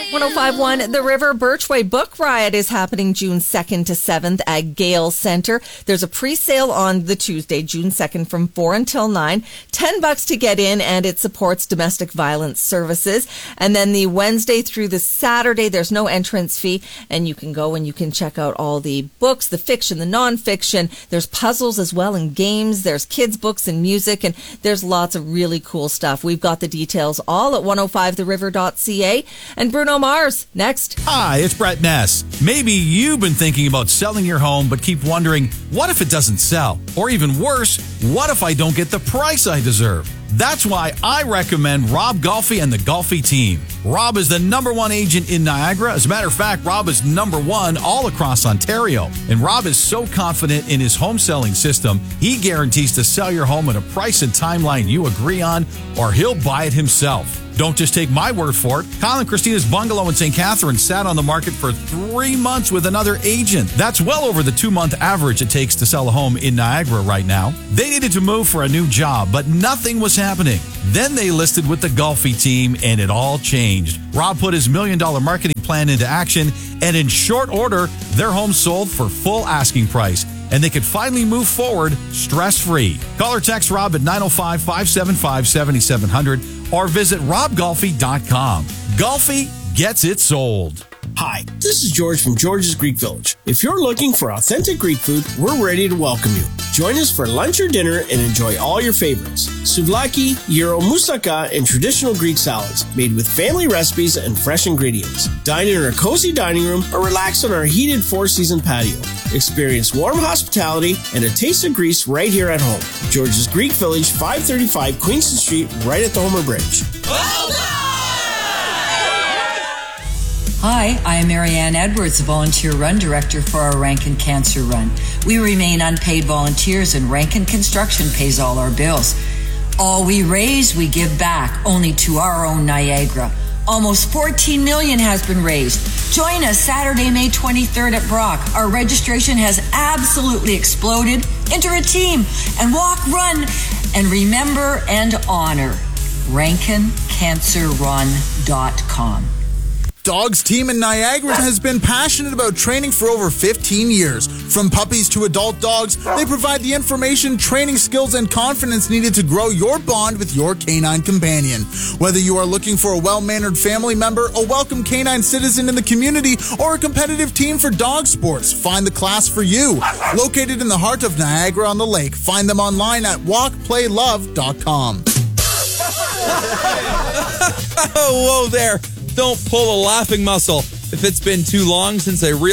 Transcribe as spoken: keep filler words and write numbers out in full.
one oh five point one The River Birchway Book Riot is happening June second to seventh at Gale Center. There's a pre-sale on the Tuesday, June second from four until nine. ten bucks to get in, and it supports domestic violence services. And then the Wednesday through the Saturday, there's no entrance fee, and you can go and you can check out all the books, the fiction, the nonfiction. There's puzzles as well and games. There's kids' books and music, and there's lots of really cool stuff. We've got the details all at one oh five the river dot c a. And Bruno Mars, next. Hi, it's Brett Ness. Maybe you've been thinking about selling your home, but keep wondering, what if it doesn't sell? Or even worse, what if I don't get the price I deserve? That's why I recommend Rob Golfi and the Golfi team. Rob is the number one agent in Niagara. As a matter of fact, Rob is number one all across Ontario. And Rob is so confident in his home selling system, he guarantees to sell your home at a price and timeline you agree on, or he'll buy it himself. Don't just take my word for it. Kyle and Christina's bungalow in Saint Catharines sat on the market for three months with another agent. That's well over the two-month average it takes to sell a home in Niagara right now. They needed to move for a new job, but nothing was happening. Then they listed with the Golfi team, and it all changed. Rob put his million-dollar marketing plan into action, and in short order, their home sold for full asking price, and they could finally move forward stress-free. Call or text Rob at nine oh five, five seven five, seven seven zero zero or visit rob golfi dot com. Golfi gets it sold. Hi, this is George from George's Greek Village. If you're looking for authentic Greek food, we're ready to welcome you. Join us for lunch or dinner and enjoy all your favorites. Souvlaki, gyro, moussaka, and traditional Greek salads made with family recipes and fresh ingredients. Dine in our cozy dining room or relax on our heated four-season patio. Experience warm hospitality and a taste of Greece right here at home. George's Greek Village, five thirty-five Queenston Street, right at the Homer Bridge. Well done! Hi, I am Marianne Edwards, Volunteer Run Director for our Rankin Cancer Run. We remain unpaid volunteers, and Rankin Construction pays all our bills. All we raise, we give back, only to our own Niagara. Almost fourteen million dollars has been raised. Join us Saturday, May twenty-third at Brock. Our registration has absolutely exploded. Enter a team and walk, run, and remember and honor. rankin cancer run dot com. Dogs Team in Niagara has been passionate about training for over fifteen years. From puppies to adult dogs, they provide the information, training skills, and confidence needed to grow your bond with your canine companion. Whether you are looking for a well-mannered family member, a welcome canine citizen in the community, or a competitive team for dog sports, find the class for you. Located in the heart of Niagara-on-the-Lake, find them online at walk play love dot com. Oh, whoa there. Don't pull a laughing muscle. If it's been too long since I realized